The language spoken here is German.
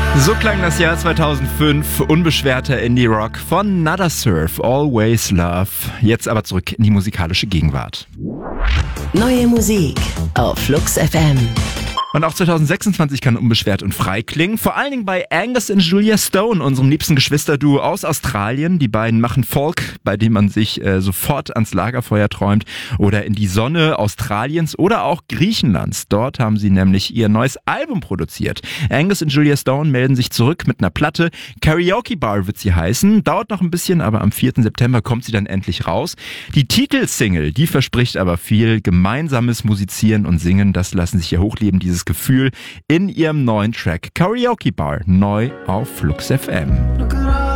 So klang das Jahr 2005, unbeschwerter Indie-Rock von Nada Surf, Always Love. Jetzt aber zurück in die musikalische Gegenwart. Neue Musik auf Flux FM. Und auch 2026 kann unbeschwert und frei klingen. Vor allen Dingen bei Angus und Julia Stone, unserem liebsten Geschwisterduo aus Australien. Die beiden machen Folk, bei dem man sich sofort ans Lagerfeuer träumt. Oder in die Sonne Australiens oder auch Griechenlands. Dort haben sie nämlich ihr neues Album produziert. Angus und Julia Stone melden sich zurück mit einer Platte. Karaoke Bar wird sie heißen. Dauert noch ein bisschen, aber am 4. September kommt sie dann endlich raus. Die Titelsingle, die verspricht aber viel. Gemeinsames Musizieren und Singen, das lassen sich hier hochleben, dieses Gefühl in ihrem neuen Track Karaoke Bar, neu auf Flux FM. Look at